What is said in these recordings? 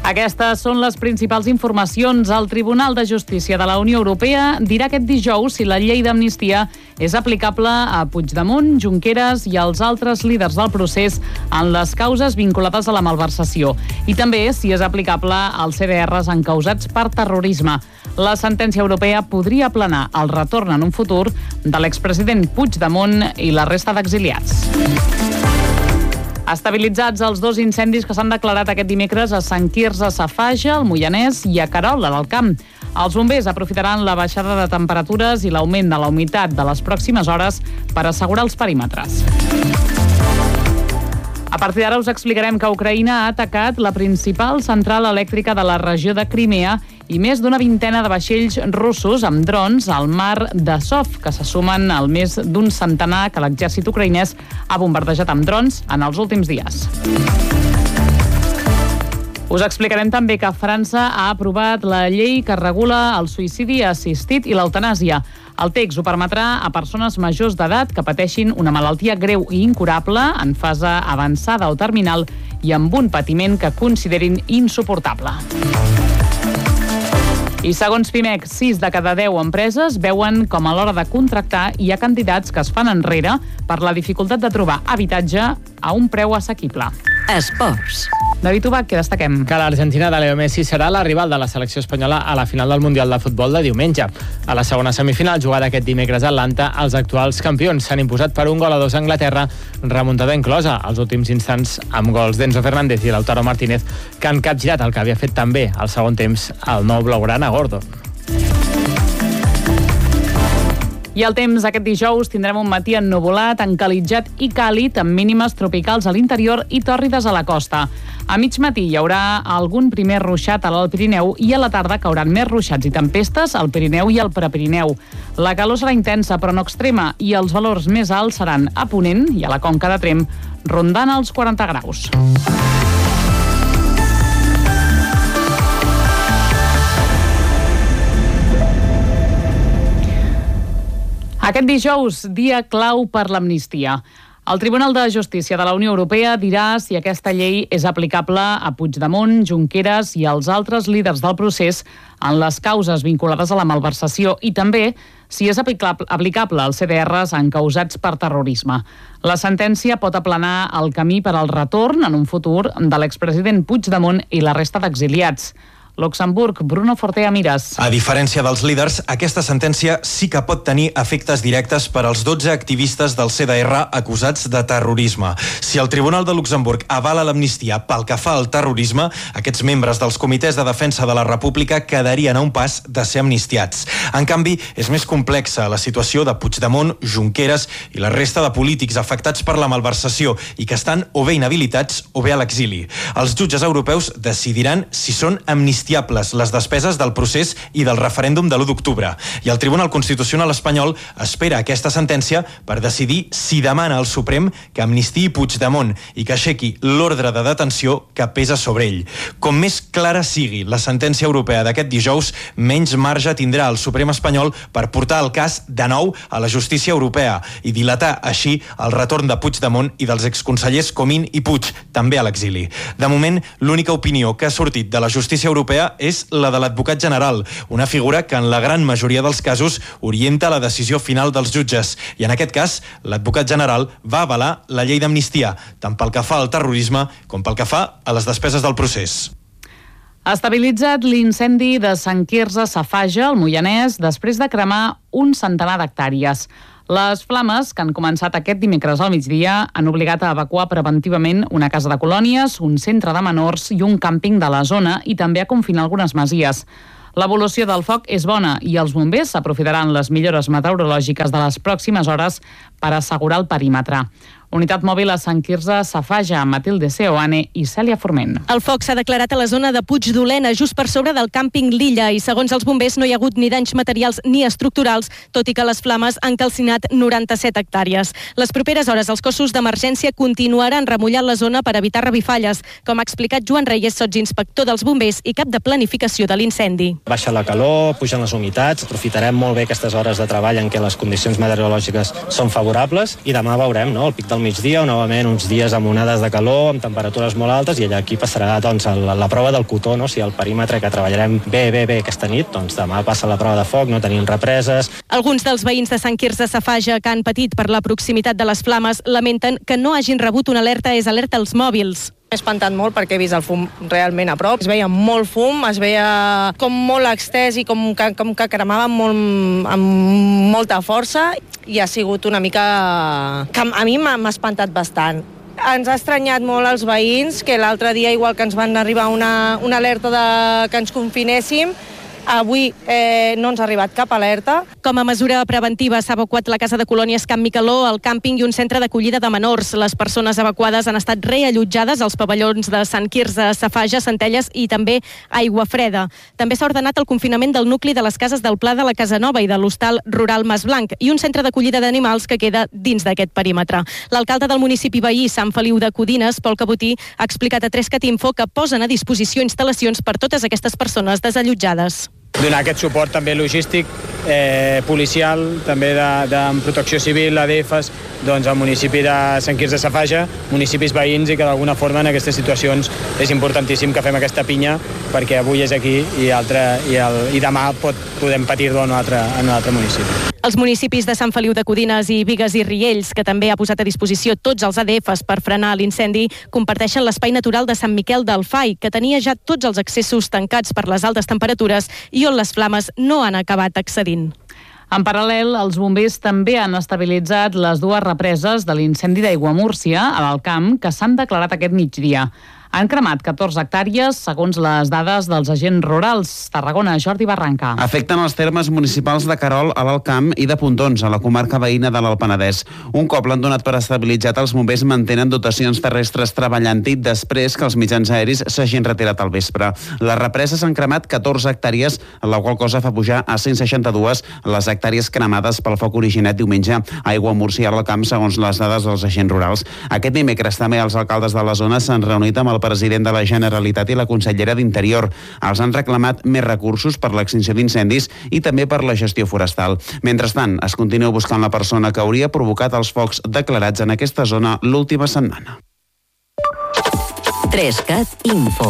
Aquestes són les principals informacions. El Tribunal de Justícia de la Unió Europea dirà aquest dijous si la llei d'amnistia és aplicable a Puigdemont, Junqueras i als altres líders del procés en les causes vinculades a la malversació i també si és aplicable als CDRs encausats per terrorisme. La sentència europea podria aplanar el retorn en un futur de l'expresident Puigdemont i la resta d'exiliats. Estabilitzats els 2 incendis que s'han declarat aquest dimecres a Sant Quirze Safaja, al Moianès i a Querol, al Camp. Els bombers aprofitaran la baixada de temperatures i l'augment de la humitat de les pròximes hores per assegurar els perímetres. A partir d'ara us explicarem que Ucraïna ha atacat la principal central elèctrica de la regió de Crimea i més d'una vintena de vaixells russos amb drons al mar d'Azov, que se sumen al més d'un centenar que l'exèrcit ucraïnès ha bombardejat amb drons en els últims dies. Us explicarem també que França ha aprovat la llei que regula el suïcidi assistit i l'eutanàsia. El text ho permetrà a persones majors d'edat que pateixin una malaltia greu i incurable, en fase avançada o terminal i amb un patiment que considerin insuportable. I segons Pimec, 6 de cada 10 empreses veuen com a l'hora de contractar hi ha candidats que es fan enrere per la dificultat de trobar habitatge a un preu assequible. Esports. David Ubach, què destaquem? Que l'Argentina de Leo Messi serà la rival de la selecció espanyola a la final del Mundial de Futbol de diumenge. A la segona semifinal, jugada aquest dimecres a Atlanta, els actuals campions s'han imposat per 1-2 a Anglaterra, remuntada inclosa als últims instants amb gols d'Enzo Fernández i Lautaro Martínez, que han capgirat el que havia fet també al segon temps el nou blaugrana Gordon. I el temps aquest dijous tindrem un matí ennuvolat, encalitzat i càlid, amb mínimes tropicals a l'interior i tòrrides a la costa. A mig matí hi haurà algun primer ruixat a l'Alt Pirineu i a la tarda cauran més ruixats i tempestes al Pirineu i al Prepirineu. La calor serà intensa però no extrema i els valors més alts seran a Ponent i a la Conca de Tremp, rondant els 40 graus. Aquest dijous, dia clau per l'amnistia. El Tribunal de Justícia de la Unió Europea dirà si aquesta llei és aplicable a Puigdemont, Junqueras i als altres líders del procés en les causes vinculades a la malversació i també si és aplicable als CDRs encausats per terrorisme. La sentència pot aplanar el camí per al retorn en un futur de l'expresident Puigdemont i la resta d'exiliats. Luxemburg, Bruno Fortea Miras. A diferència dels líders, aquesta sentència sí que pot tenir efectes directes per als 12 activistes del CDR acusats de terrorisme. Si el Tribunal de Luxemburg avala l'amnistia pel que fa al terrorisme, aquests membres dels comitès de defensa de la República quedarien a un pas de ser amnistiats. En canvi, és més complexa la situació de Puigdemont, Junqueras i la resta de polítics afectats per la malversació i que estan o bé inhabilitats o bé a l'exili. Els jutges europeus decidiran si són amnistiats les despeses del procés i del referèndum de l'1 d'octubre. I el Tribunal Constitucional espanyol espera aquesta sentència per decidir si demana al Suprem que amnistiï Puigdemont i que aixequi l'ordre de detenció que pesa sobre ell. Com més clara sigui la sentència europea d'aquest dijous, menys marge tindrà el Suprem espanyol per portar el cas de nou a la justícia europea i dilatar així el retorn de Puigdemont i dels exconsellers Comín i Puig, també a l'exili. De moment, l'única opinió que ha sortit de la justícia europea és la de l'advocat general, una figura que en la gran majoria dels casos orienta la decisió final dels jutges. I en aquest cas, l'advocat general va avalar la llei d'amnistia, tant pel que fa al terrorisme com pel que fa a les despeses del procés. Ha estabilitzat l'incendi de Sant Quirze Safaja, al Moianès, després de cremar un centenar d'hectàrees. Les flames, que han començat aquest dimecres al migdia, han obligat a evacuar preventivament una casa de colònies, un centre de menors i un càmping de la zona i també a confinar algunes masies. L'evolució del foc és bona i els bombers aprofitaran les millores meteorològiques de les pròximes hores per assegurar el perímetre. Unitat mòbil a Sant Quirze Safaja, Matilde Seoane i Cèlia Forment. El foc s'ha declarat a la zona de Puigdolena, just per sobre del càmping L'Illa, i segons els bombers no hi ha hagut ni danys materials ni estructurals, tot i que les flames han calcinat 97 hectàrees. Les properes hores els cossos d'emergència continuaran remullant la zona per evitar revifalles, com ha explicat Joan Reyes, sotsinspector dels bombers i cap de planificació de l'incendi. Baixa la calor, pugen les humitats, aprofitarem molt bé aquestes hores de treball en què les condicions meteorològiques són favorables i demà veurem, no? El pic de al migdia, o novament uns dies amb onades de calor, amb temperatures molt altes, i allà aquí passarà doncs, la prova del cotó, no? Si el perímetre que treballarem bé aquesta nit, doncs demà passa la prova de foc, no tenim represes. Alguns dels veïns de Sant Quirze Safaja que han patit per la proximitat de les flames lamenten que no hagin rebut una alerta alerta als mòbils. M'he espantat molt perquè he vist el fum realment a prop. Es veia molt fum, es veia com molt extès i com que cremava amb molta força, i ha sigut una mica... que a mi m'ha espantat bastant. Ens ha estranyat molt els veïns, que l'altre dia, igual que ens van arribar una alerta que ens confinéssim, avui no ens ha arribat cap alerta. Com a mesura preventiva s'ha evacuat la casa de colònies Can Micaló, el càmping i un centre d'acollida de menors. Les persones evacuades han estat reallotjades als pavellons de Sant Quirze, Safaja, Centelles i també Aiguafreda. També s'ha ordenat el confinament del nucli de les cases del Pla de la Casa Nova i de l'hostal rural Mas Blanc i un centre d'acollida d'animals que queda dins d'aquest perímetre. L'alcalde del municipi veí, Sant Feliu de Codines, Pol Cabotí, ha explicat a 3cat Info que posen a disposició instal·lacions per totes aquestes persones desallotjades. Donar aquest suport també logístic, policial, també de protecció civil, ADFs, doncs al municipi de Sant Quirze Safaja, municipis veïns, i que d'alguna forma en aquestes situacions és importantíssim que fem aquesta pinya, perquè avui és aquí i demà podem patir-ho en un altre municipi. Els municipis de Sant Feliu de Codines i Bigues i Riells, que també ha posat a disposició tots els ADFs per frenar l'incendi, comparteixen l'espai natural de Sant Miquel del Fai, que tenia ja tots els accessos tancats per les altes temperatures i on les flames no han acabat accedint. En paral·lel, els bombers també han estabilitzat les dues represes de l'incendi d'Aiguamúrcia, a l'Alt Camp, que s'han declarat aquest migdia. Han cremat 14 hectàrees, segons les dades dels agents rurals. Tarragona, Jordi Barranca. Afecten els termes municipals de Querol, a l'Alt Camp, i de Pontons, a la comarca veïna de l'Alt Penedès. Un cop l'han donat per estabilitzat, els bombers mantenen dotacions terrestres treballant-hi després que els mitjans aeris s'hagin retirat al vespre. Les represes han cremat 14 hectàrees, la qual cosa fa pujar a 162 les hectàrees cremades pel foc originat diumenge a Aiguamúrcia i a l'Alt Camp, segons les dades dels agents rurals. Aquest dimecres també els alcaldes de la zona s'han reunit amb el president de la Generalitat i la consellera d'Interior. Els han reclamat més recursos per l'extinció d'incendis i també per la gestió forestal. Mentrestant, es continua buscant la persona que hauria provocat els focs declarats en aquesta zona l'última setmana. 3cat Info.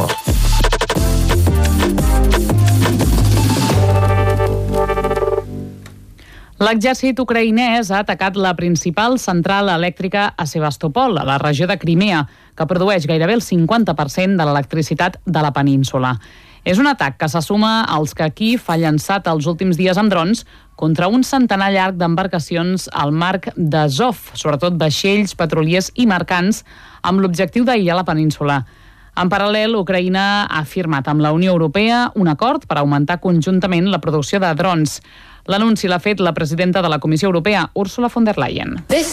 L'exèrcit ucraïnès ha atacat la principal central elèctrica a Sebastopol, a la regió de Crimea, que produeix gairebé el 50% de l'electricitat de la península. És un atac que se suma als que Kíev ha llançat els últims dies amb drons contra un centenar llarg d'embarcacions al mar d'Azov, sobretot vaixells, petroliers i mercants, amb l'objectiu d'aïllar la península. En paral·lel, Ucraïna ha firmat amb la Unió Europea un acord per augmentar conjuntament la producció de drons. L'anunci l'ha fet la presidenta de la Comissió Europea, Ursula von der Leyen.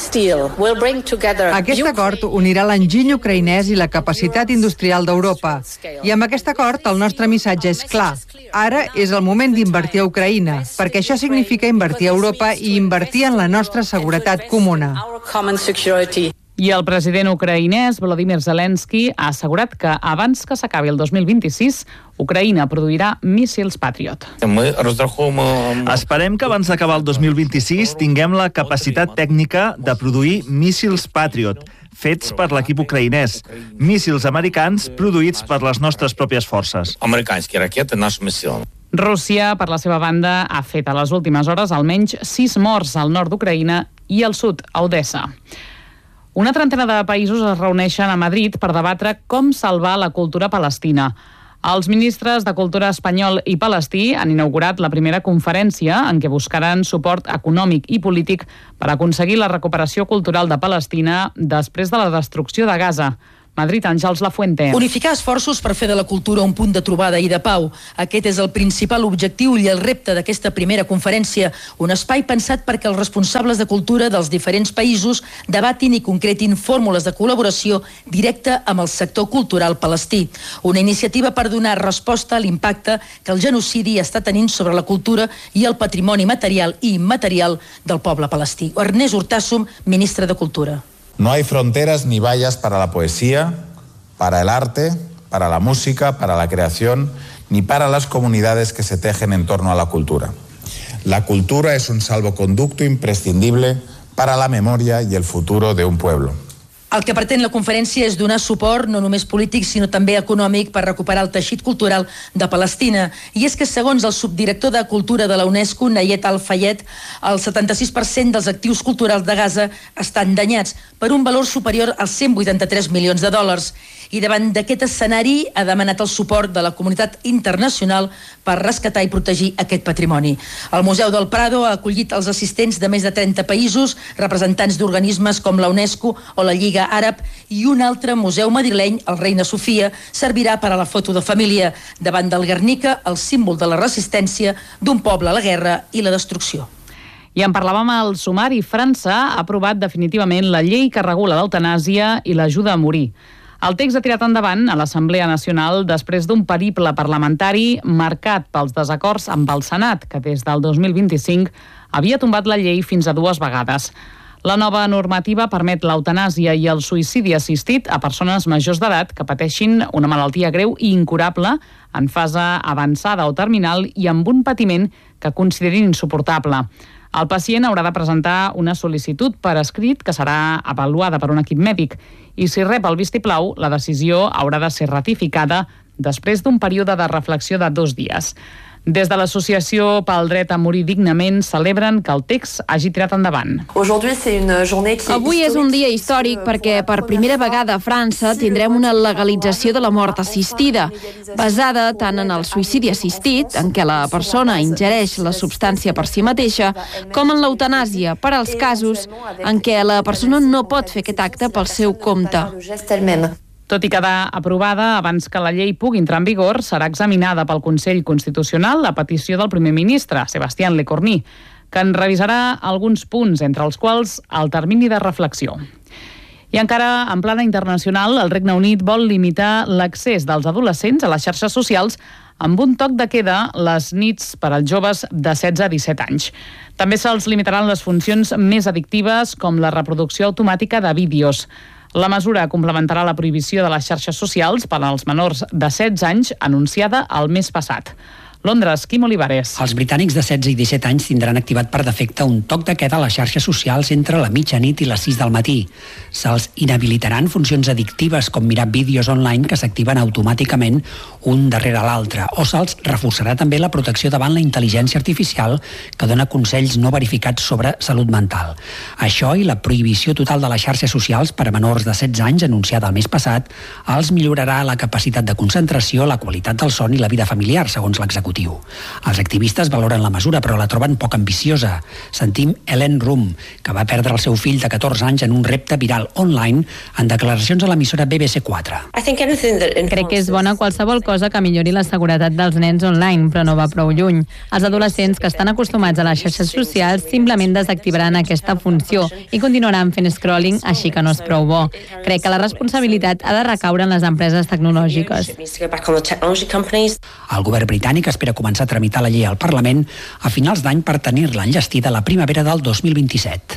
Aquest acord unirà l'enginy ucraïnès i la capacitat industrial d'Europa. I amb aquest acord el nostre missatge és clar. Ara és el moment d'invertir a Ucraïna, perquè això significa invertir a Europa i invertir en la nostra seguretat comuna. I el president ucraïnès, Volodymyr Zelensky, ha assegurat que abans que s'acabi el 2026, Ucraïna produirà míssils Patriot. Esperem que abans d'acabar el 2026 tinguem la capacitat tècnica de produir míssils Patriot, fets per l'equip ucraïnès, míssils americans produïts per les nostres pròpies forces. Rússia, per la seva banda, ha fet a les últimes hores almenys 6 morts al nord d'Ucraïna i al sud, a Odessa. Una trentena de països es reuneixen a Madrid per debatre com salvar la cultura palestina. Els ministres de Cultura espanyol i palestí han inaugurat la primera conferència en què buscaran suport econòmic i polític per aconseguir la recuperació cultural de Palestina després de la destrucció de Gaza. Madrid, Àngels Lafuente. Unificar esforços per fer de la cultura un punt de trobada i de pau. Aquest és el principal objectiu i el repte d'aquesta primera conferència, un espai pensat perquè els responsables de cultura dels diferents països debatin i concretin fórmules de col·laboració directa amb el sector cultural palestí. Una iniciativa per donar resposta a l'impacte que el genocidi està tenint sobre la cultura i el patrimoni material i immaterial del poble palestí. Ernest Urtasun, ministre de Cultura. No hay fronteras ni vallas para la poesía, para el arte, para la música, para la creación, ni para las comunidades que se tejen en torno a la cultura. La cultura es un salvoconducto imprescindible para la memoria y el futuro de un pueblo. El que pretén la conferència és donar suport no només polític sinó també econòmic per recuperar el teixit cultural de Palestina. I és que segons el subdirector de Cultura de la UNESCO, Nayet Al-Fayed, el 76% dels actius culturals de Gaza estan danyats per un valor superior als 183 milions de dòlars. I davant d'aquest escenari ha demanat el suport de la comunitat internacional per rescatar i protegir aquest patrimoni. El Museu del Prado ha acollit els assistents de més de 30 països, representants d'organismes com la UNESCO o la Lliga Àrab, i un altre museu madrileny, el Reina Sofia, servirà per a la foto de família, davant del Guernica, el símbol de la resistència d'un poble a la guerra i la destrucció. I en parlàvem al sumari. França ha aprovat definitivament la llei que regula l'eutanàsia i l'ajuda a morir. El text ha tirat endavant a l'Assemblea Nacional després d'un periple parlamentari marcat pels desacords amb el Senat, que des del 2025 havia tombat la llei fins a 2 vegades. La nova normativa permet l'eutanàsia i el suïcidi assistit a persones majors d'edat que pateixin una malaltia greu i incurable, en fase avançada o terminal i amb un patiment que considerin insuportable. El pacient haurà de presentar una sol·licitud per escrit que serà avaluada per un equip mèdic i si rep el vistiplau, la decisió haurà de ser ratificada després d'un període de reflexió de 2 dies. Des de l'Associació pel Dret a Morir Dignament celebren que el text hagi tirat endavant. Avui és un dia històric perquè per primera vegada a França tindrem una legalització de la mort assistida, basada tant en el suïcidi assistit, en què la persona ingereix la substància per si mateixa, com en l'eutanàsia, per als casos en què la persona no pot fer aquest acte pel seu compte. Tot i quedar aprovada abans que la llei pugui entrar en vigor, serà examinada pel Consell Constitucional a petició del primer ministre, Sébastien Lecornu, que en revisarà alguns punts, entre els quals el termini de reflexió. I encara en plana internacional, el Regne Unit vol limitar l'accés dels adolescents a les xarxes socials amb un toc de queda les nits per als joves de 16 a 17 anys. També se'ls limitaran les funcions més addictives com la reproducció automàtica de vídeos. La mesura complementarà la prohibició de les xarxes socials per als menors de 16 anys anunciada el mes passat. Londres, Quim Olivares. Els britànics de 16 i 17 anys tindran activat per defecte un toc de queda a les xarxes socials entre la mitjanit i les 6 del matí. Se'ls inhabilitaran funcions addictives com mirar vídeos online que s'activen automàticament un darrere l'altre, o se'ls reforçarà també la protecció davant la intel·ligència artificial que dona consells no verificats sobre salut mental. Això i la prohibició total de les xarxes socials per a menors de 16 anys anunciada el mes passat els millorarà la capacitat de concentració, la qualitat del son i la vida familiar, segons l'executiu. Els activistes valoren la mesura però la troben poc ambiciosa. Sentim Ellen Rum, que va perdre el seu fill de 14 anys en un repte viral online en declaracions a l'emissora BBC4. Crec que és bona qualsevol cosa que millori la seguretat dels nens online, però no va prou lluny. Els adolescents que estan acostumats a les xarxes socials simplement desactivaran aquesta funció i continuaran fent scrolling, així que no és prou bo. Crec que la responsabilitat ha de recaure en les empreses tecnològiques. El govern britànic espera començar a tramitar la llei al Parlament a finals d'any per tenir-la enllestida a la primavera del 2027.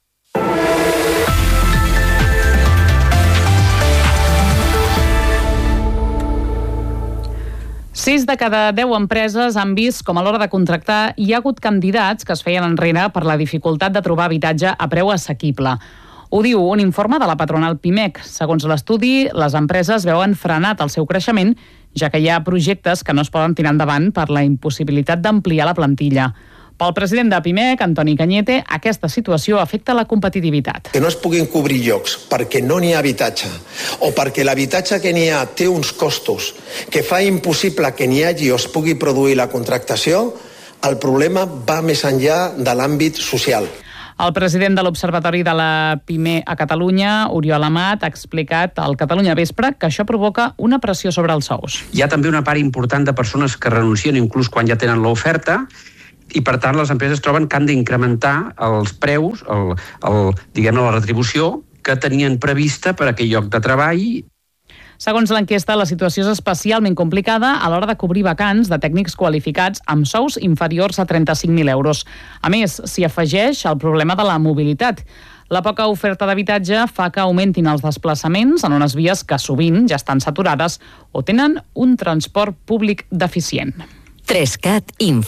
Sis de cada 10 empreses han vist com a l'hora de contractar hi ha hagut candidats que es feien enrere per la dificultat de trobar habitatge a preu assequible. Ho diu un informe de la patronal Pimec. Segons l'estudi, les empreses veuen frenat el seu creixement, ja que hi ha projectes que no es poden tirar endavant per la impossibilitat d'ampliar la plantilla. Pel president de Pimec, Antoni Cañete, aquesta situació afecta la competitivitat. Que no es puguin cobrir llocs perquè no n'hi ha habitatge o perquè l'habitatge que n'hi ha té uns costos que fa impossible que n'hi hagi o es pugui produir la contractació, el problema va més enllà de l'àmbit social. El president de l'Observatori de la PIME a Catalunya, Oriol Amat, ha explicat al Catalunya Vespre que això provoca una pressió sobre els sous. Hi ha també una part important de persones que renuncien inclús quan ja tenen l'oferta i, per tant, les empreses troben que han d'incrementar els preus, la retribució que tenien prevista per a aquell lloc de treball. Segons l'enquesta, la situació és especialment complicada a l'hora de cobrir vacants de tècnics qualificats amb sous inferiors a 35.000 euros. A més, s'hi afegeix el problema de la mobilitat. La poca oferta d'habitatge fa que augmentin els desplaçaments en unes vies que sovint ja estan saturades o tenen un transport públic deficient. 3CAT Info.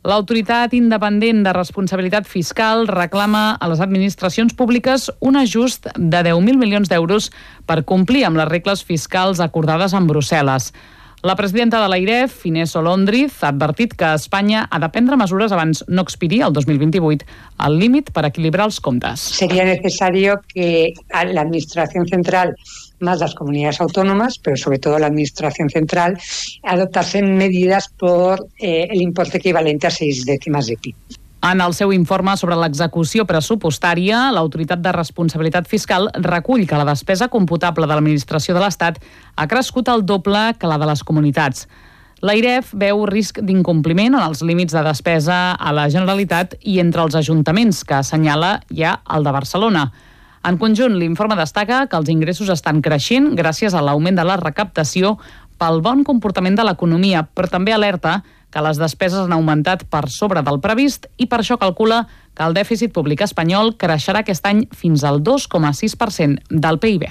L'Autoritat Independent de Responsabilitat Fiscal reclama a les administracions públiques un ajust de 10.000 milions d'euros per complir amb les regles fiscals acordades amb Brussel·les. La presidenta de l'AIREF, Inés Olóndriz, ha advertit que Espanya ha de prendre mesures abans no expiri, el 2028, el límit per equilibrar els comptes. Sería necesario que la Administración Central, más las comunidades autónomas, pero sobre todo la Administración Central, adoptasen medidas por el importe equivalente a 6 décimas de PIB. En el seu informe sobre l'execució pressupostària, l'Autoritat de Responsabilitat Fiscal recull que la despesa computable de l'administració de l'Estat ha crescut el doble que la de les comunitats. L'AIREF veu risc d'incompliment en els límits de despesa a la Generalitat i entre els ajuntaments, que assenyala ja el de Barcelona. En conjunt, l'informe destaca que els ingressos estan creixent gràcies a l'augment de la recaptació pel bon comportament de l'economia, però també alerta que les despeses han augmentat per sobre del previst i per això calcula que el dèficit públic espanyol creixerà aquest any fins al 2,6% del PIB.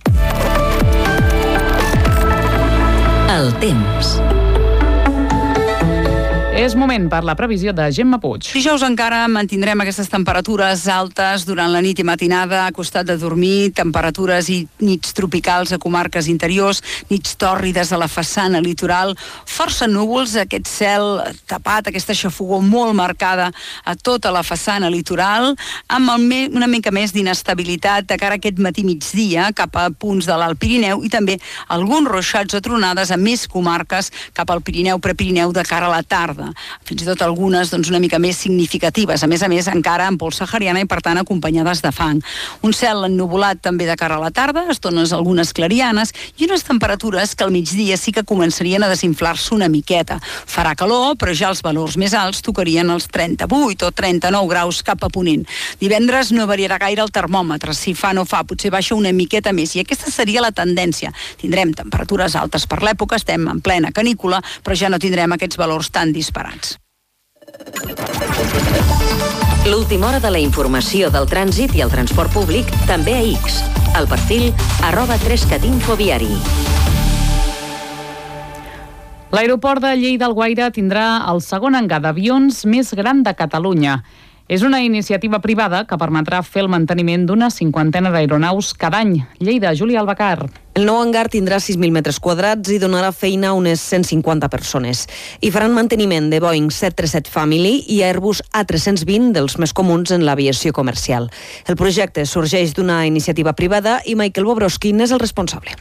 El temps. És moment per la previsió de Gemma Puig. Dijous encara mantindrem aquestes temperatures altes durant la nit i matinada, a costat de dormir, temperatures i nits tropicals a comarques interiors, nits tòrrides a la façana litoral, força núvols, aquest cel tapat, aquesta xafogor molt marcada a tota la façana litoral, amb una mica més d'inestabilitat de cara a aquest matí migdia cap a punts de l'Alt Pirineu i també alguns ruixats o tronades a més comarques cap al Pirineu, Prepirineu de cara a la tarda. Fins i tot algunes una mica més significatives, a més, encara en pols sahariana i per tant acompanyades de fang. Un cel ennuvolat també de cara a la tarda, estones algunes clarianes i unes temperatures que al migdia sí que començarien a desinflar-se una miqueta. Farà calor, però ja els valors més alts tocarien els 38 o 39 graus cap a ponent. Divendres no variarà gaire el termòmetre, si fa no fa, potser baixa una miqueta més i aquesta seria la tendència. Tindrem temperatures altes per l'època, estem en plena canícula, però ja no tindrem aquests valors tan disparats. L'última hora de la informació del trànsit i el transport públic també a X. El perfil @3catinfoviari. L'aeroport de Lleida-Alguaire tindrà el segon hangar d'avions més gran de Catalunya. És una iniciativa privada que permetrà fer el manteniment d'una 50 d'aeronaus cada any. Lleida, Júlia Albacar. El nou hangar tindrà 6.000 metres quadrats i donarà feina a unes 150 persones. Hi faran manteniment de Boeing 737 Family i Airbus A320 dels més comuns en l'aviació comercial. El projecte sorgeix d'una iniciativa privada i Michael Bobrovsky és el responsable.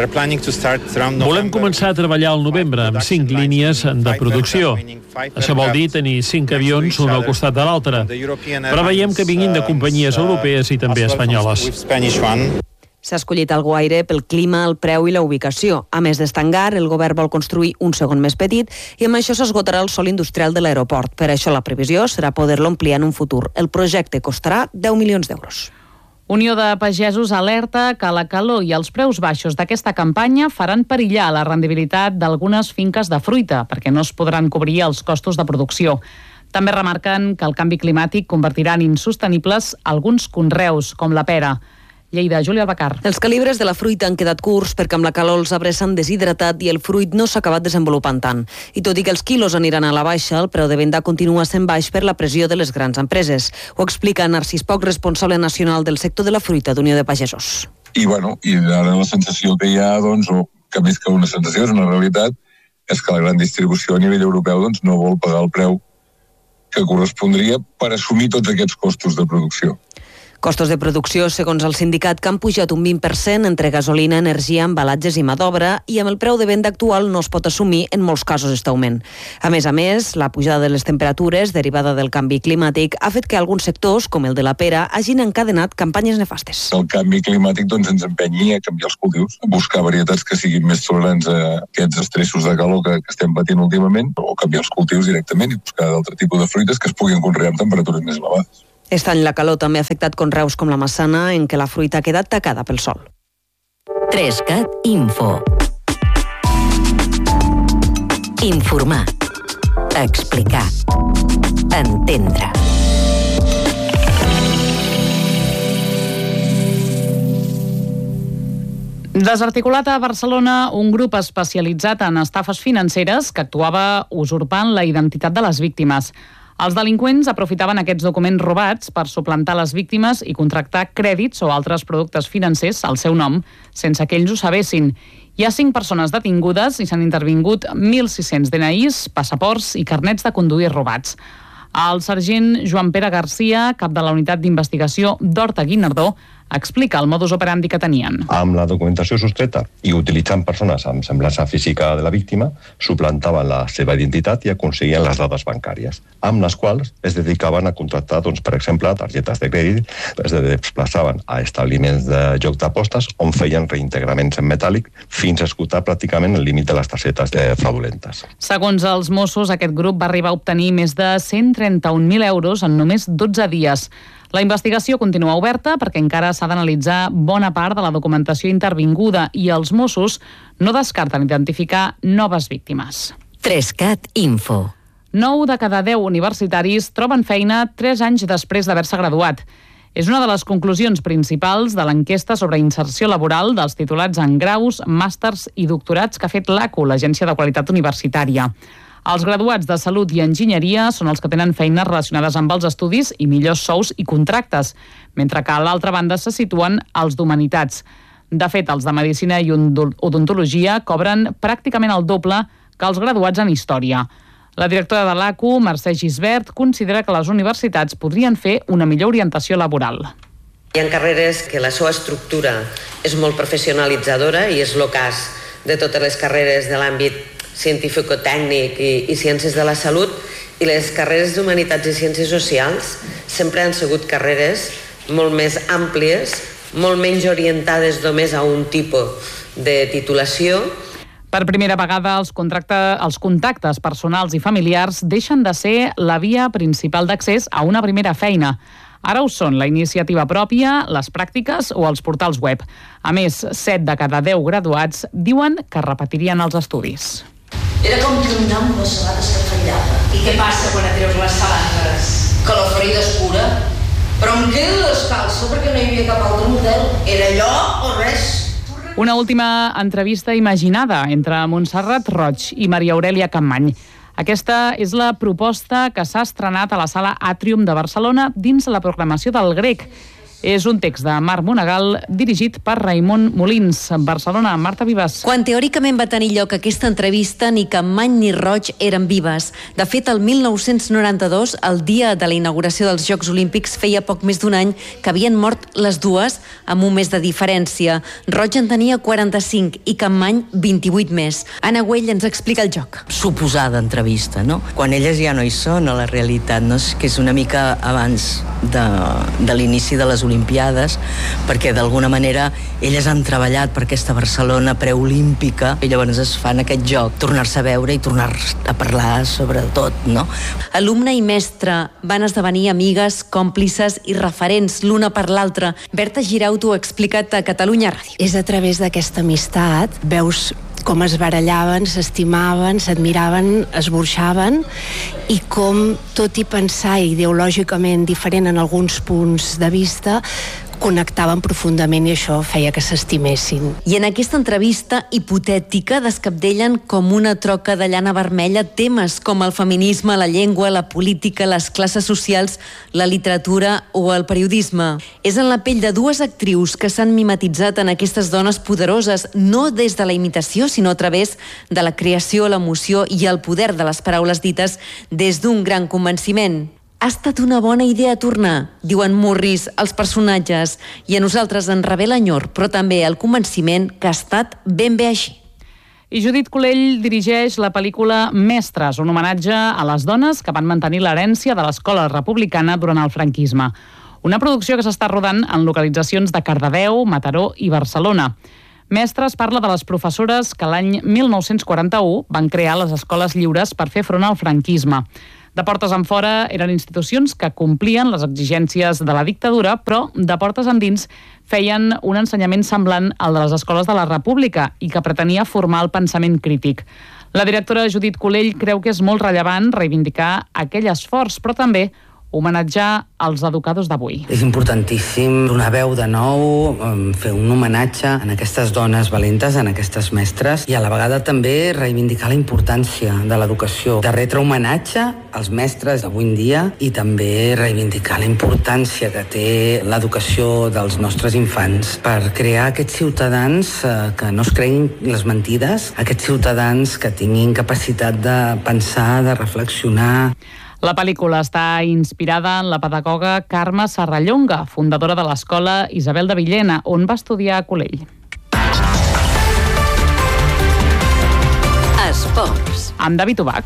Volem començar a treballar al novembre amb 5 línies de producció. Això vol dir tenir 5 avions un al costat de l'altre. Preveiem que vinguin de companyies europees i també espanyoles. S'ha escollit Alguaire pel clima, el preu i la ubicació. A més d'este hangar, el govern vol construir un segon més petit i amb això s'esgotarà el sòl industrial de l'aeroport. Per això la previsió serà poder-lo ampliar en un futur. El projecte costarà 10 milions d'euros. Unió de Pagesos alerta que la calor i els preus baixos d'aquesta campanya faran perillar la rendibilitat d'algunes finques de fruita, perquè no es podran cobrir els costos de producció. També remarquen que el canvi climàtic convertirà en insostenibles alguns conreus, com la pera. Lleida, Júlia Albacar. Els calibres de la fruita han quedat curts perquè amb la calor els arbres s'han deshidratat i el fruit no s'ha acabat desenvolupant tant. I tot i que els quilos aniran a la baixa, el preu de venda continua sent baix per la pressió de les grans empreses. Ho explica Narcís Poch, responsable nacional del sector de la fruita d'Unió de Pagesos. I ara la sensació que hi ha, o que més que una sensació és una realitat, és que la gran distribució a nivell europeu no vol pagar el preu que correspondria per assumir tots aquests costos de producció. Costos de producció, segons el sindicat, que han pujat un 20% entre gasolina, energia, embalatges i mà d'obra, i amb el preu de venda actual no es pot assumir en molts casos aquest augment. A més, la pujada de les temperatures, derivada del canvi climàtic, ha fet que alguns sectors, com el de la pera, hagin encadenat campanyes nefastes. El canvi climàtic ens empenyi a canviar els cultius, a buscar varietats que siguin més tolerants a aquests estressos de calor que estem patint últimament, o canviar els cultius directament i buscar d'altre tipus de fruites que es puguin conrear amb temperatures més elevades. Aquest any la calor també ha afectat conreus com la massana, en què la fruita ha quedat tacada pel sol. 3CAT Info. Informar. Explicar. Entendre. Desarticulat a Barcelona un grup especialitzat en estafes financeres que actuava usurpant la identitat de les víctimes. Els delinqüents aprofitaven aquests documents robats per suplantar les víctimes i contractar crèdits o altres productes financers al seu nom, sense que ells ho sabessin. Hi ha 5 persones detingudes i s'han intervingut 1.600 DNIs, passaports i carnets de conduir robats. El sergent Joan Pere Garcia, cap de la unitat d'investigació d'Horta Guinardó, explica el modus operandi que tenien. Amb la documentació sostreta i utilitzant persones amb semblança física de la víctima, suplantaven la seva identitat i aconseguien les dades bancàries, amb les quals es dedicaven a contractar, per exemple, targetes de crèdit, es desplaçaven a establiments de joc d'apostes on feien reintegraments en metàl·lic fins a esgotar pràcticament el límit de les targetes fraudulentes. Segons els Mossos, aquest grup va arribar a obtenir més de 131.000 euros en només 12 dies. La investigació continua oberta perquè encara s'ha d'analitzar bona part de la documentació intervinguda i els Mossos no descarten identificar noves víctimes. 3CAT Info. 9 de cada 10 universitaris troben feina 3 anys després d'haver-se graduat. És una de les conclusions principals de l'enquesta sobre inserció laboral dels titulats en graus, màsters i doctorats que ha fet l'ACU, l'Agència de Qualitat Universitària. Els graduats de Salut i Enginyeria són els que tenen feines relacionades amb els estudis i millors sous i contractes, mentre que a l'altra banda se situen els d'Humanitats. De fet, els de Medicina i Odontologia cobren pràcticament el doble que els graduats en Història. La directora de l'ACU, Mercè Gisbert, considera que les universitats podrien fer una millor orientació laboral. Hi ha carreres que la seva estructura és molt professionalitzadora i és el cas de totes les carreres de l'àmbit científico-tècnic i ciències de la salut, i les carreres d'Humanitats i Ciències Socials sempre han sigut carreres molt més àmplies, molt menys orientades només a un tipus de titulació. Per primera vegada, els contactes personals i familiars deixen de ser la via principal d'accés a una primera feina. Ara ho són la iniciativa pròpia, les pràctiques o els portals web. A més, 7 de cada 10 graduats diuen que repetirien els estudis. Era com caminar amb les sabades que fallava. I què passa quan et treus les sabates? Que la ferida es cura. Però em quedo descalça perquè no hi havia cap altre model. Era allò o res. Una última entrevista imaginada entre Montserrat Roig i Maria Aurèlia Campmany. Aquesta és la proposta que s'ha estrenat a la Sala Àtrium de Barcelona dins la programació del Grec. És un text de Marc Monegal dirigit per Raimon Molins. Barcelona, Marta Vives. Quan teòricament va tenir lloc aquesta entrevista, ni Campmany ni Roig eren vives. De fet, el 1992, el dia de la inauguració dels Jocs Olímpics, feia poc més d'un any que havien mort les dues amb un mes de diferència. Roig en tenia 45 i Campmany 28 més. Anna Güell ens explica el joc. Suposada entrevista, no? Quan elles ja no hi són a la realitat, no? Que és una mica abans de l'inici de les Olimpiades, perquè d'alguna manera elles han treballat per aquesta Barcelona preolímpica i llavors es fan aquest joc, tornar-se a veure i tornar a parlar sobre tot, no? Alumne i mestre van esdevenir amigues, còmplices i referents l'una per l'altra. Berta Girau t'ho ha explicat a Catalunya Ràdio. És a través d'aquesta amistat, veus com es barallaven, s'estimaven, s'admiraven, es burxaven, i com, tot i pensar ideològicament diferent en alguns punts de vista, connectaven profundament i això feia que s'estimessin. I en aquesta entrevista hipotètica descabdellen com una troca de llana vermella temes com el feminisme, la llengua, la política, les classes socials, la literatura o el periodisme. És en la pell de dues actrius que s'han mimetitzat en aquestes dones poderoses, no des de la imitació, sinó a través de la creació, l'emoció i el poder de les paraules dites des d'un gran convenciment. Ha estat una bona idea tornar, diuen Morris, els personatges, i a nosaltres ens rebé l'enyor, però també el convenciment que ha estat ben bé així. I Judit Colell dirigeix la pel·lícula Mestres, un homenatge a les dones que van mantenir l'herència de l'escola republicana durant el franquisme. Una producció que s'està rodant en localitzacions de Cardedeu, Mataró i Barcelona. Mestres parla de les professores que l'any 1941 van crear les escoles lliures per fer front al franquisme. De portes enfora eren institucions que complien les exigències de la dictadura, però de portes endins feien un ensenyament semblant al de les escoles de la República i que pretenia formar el pensament crític. La directora Judit Colell creu que és molt rellevant reivindicar aquell esforç, però també homenatjar els educadors d'avui. És importantíssim donar veu de nou, fer un homenatge a aquestes dones valentes, a aquestes mestres, i a la vegada també reivindicar la importància de l'educació, de retre homenatge als mestres d'avui en dia i també reivindicar la importància que té l'educació dels nostres infants per crear aquests ciutadans que no es creguin les mentides, aquests ciutadans que tinguin capacitat de pensar, de reflexionar. La pel·lícula està inspirada en la pedagoga Carme Serrallonga, fundadora de l'escola Isabel de Villena, on va estudiar a Colell. Esports. Amb David Ubach.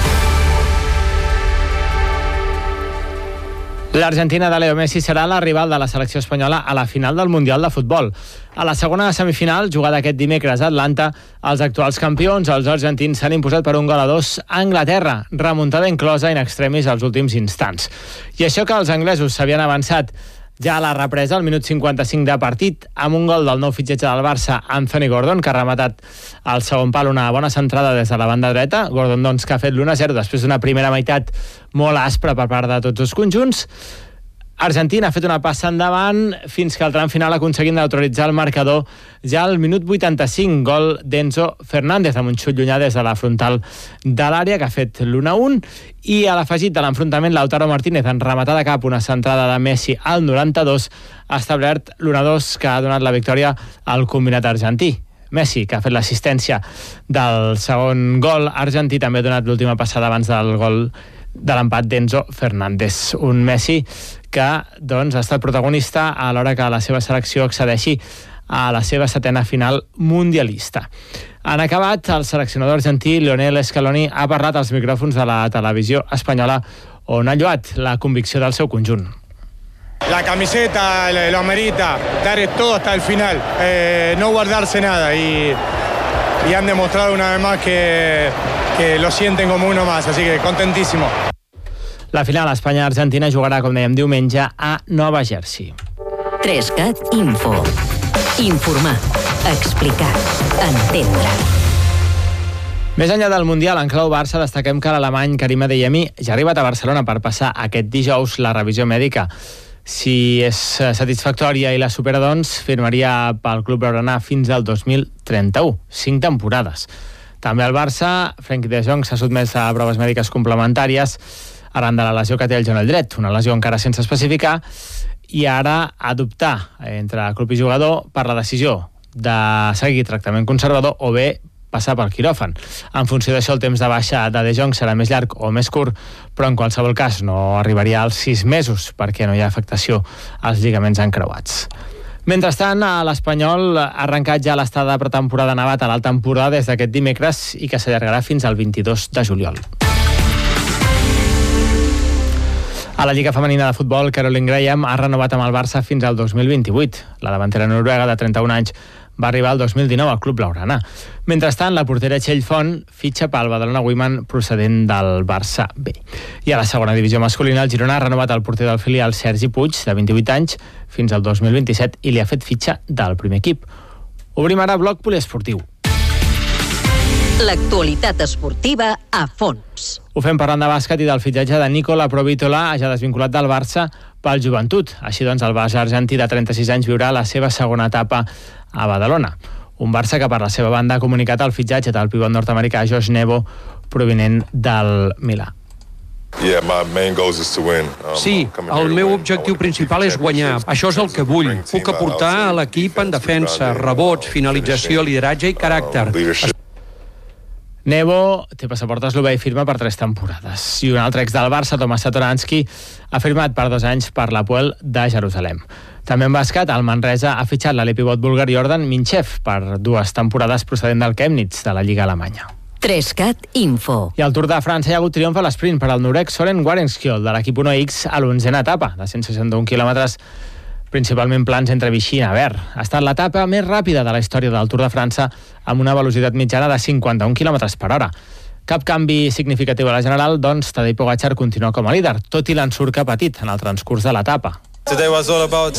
L'Argentina de Leo Messi serà la rival de la selecció espanyola a la final del Mundial de Futbol. A la segona semifinal, jugada aquest dimecres a Atlanta, els actuals campions, els argentins, s'han imposat per 1-2 a Anglaterra, remuntada inclosa in extremis als últims instants. I això que els anglesos s'havien avançat ja a la represa, al minut 55 de partit, amb un gol del nou fitxatge del Barça, Anthony Gordon, que ha rematat al segon pal una bona centrada des de la banda dreta. Gordon, doncs, que ha fet l'1-0 després d'una primera meitat molt aspra per part de tots els conjunts. Argentina ha fet una passa endavant fins que al tram final ha aconseguit neutralitzar el marcador ja al minut 85, gol d'Enzo Fernández amb un xut llunyà des de la frontal de l'àrea que ha fet l'1-1, i a l'afegit de l'enfrontament Lautaro Martínez en rematar de cap una centrada de Messi al 92 ha establert l'1-2 que ha donat la victòria al combinat argentí. Messi, que ha fet l'assistència del segon gol argentí, també ha donat l'última passada abans del gol de l'empat d'Enzo Fernández. Un Messi que doncs, ha estat protagonista a l'hora que la seva selecció accedeixi a la seva setena final mundialista. Han acabat, el seleccionador argentí Lionel Scaloni ha parlat als micròfons de la televisió espanyola on ha lloat la convicció del seu conjunt. La camiseta lo amerita, dar todo hasta el final, no guardarse nada y han demostrado una vez más que lo sienten como uno más, así que contentísimo. La final Espanya-Argentina jugarà, com dèiem, diumenge a Nova Jersey. 3CAT Info. Informar, explicar, entendre. Més enllà del Mundial, en clau Barça, destaquem que l'alemany Karim Adeyemi ja ha arribat a Barcelona per passar aquest dijous la revisió mèdica. Si és satisfactòria i la supera, doncs, firmaria pel club blaugrana fins al 2031, 5 temporades. També al Barça, Frenkie de Jong s'ha sotmès a proves mèdiques complementàries arran de la lesió que té el genoll dret, una lesió encara sense especificar, i ara ha d'optar entre club i jugador per la decisió de seguir tractament conservador o bé passar pel quiròfan. En funció d'això, el temps de baixa de Jong serà més llarg o més curt, però en qualsevol cas no arribaria als 6 mesos perquè no hi ha afectació als lligaments encreuats. Mentrestant, l'Espanyol ha arrencat ja l'estada de pretemporada nevat a l'Alt Empordà des d'aquest dimecres i que s'allargarà fins al 22 de juliol. A la Lliga Femenina de Futbol, Caroline Graham ha renovat amb el Barça fins al 2028. La davantera noruega de 31 anys va arribar al 2019 al club blaugrana. Mentrestant, la portera Txell Font fitxa pel Badalona Women procedent del Barça B. I a la segona divisió masculina, el Girona ha renovat el porter del filial Sergi Puig, de 28 anys, fins al 2027 i li ha fet fitxa del primer equip. Obrim ara bloc poliesportiu. L'actualitat esportiva a fons. Ho fem parlant de bàsquet i del fitxatge de Nicola Provítola, ja desvinculat del Barça pel Joventut. Així doncs, el base argentí de 36 anys viurà la seva segona etapa a Badalona. Un Barça que per la seva banda ha comunicat el fitxatge del pivot nord-americà Josh Nebo, provinent del Milà. Sí, el meu objectiu principal és guanyar. Això és el que vull. Puc aportar a l'equip en defensa, rebots, finalització, lideratge i caràcter. Nebo té passaport eslovè i firma per 3 temporades. I un altre ex del Barça, Tomas Satoranski, ha firmat per 2 anys per l'Hapoel de Jerusalem. També en bàsquet, el Manresa ha fitxat l'alipivot búlgar Jordan Minchev per 2 temporades procedent del Chemnitz, de la Lliga Alemanya. 3CAT Info. I al Tour de França hi ha hagut triomf a l'esprint per al noruec Søren Warenskjold de l'equip 1X a l'11a etapa, de 161 quilòmetres, principalment plans entre Vichy i Nevers. Ha estat l'etapa més ràpida de la història del Tour de França amb una velocitat mitjana de 51 km per hora. Cap canvi significatiu a la general, doncs Tadej Pogačar continua com a líder, tot i l'ensurt que ha patit en el transcurs de l'etapa.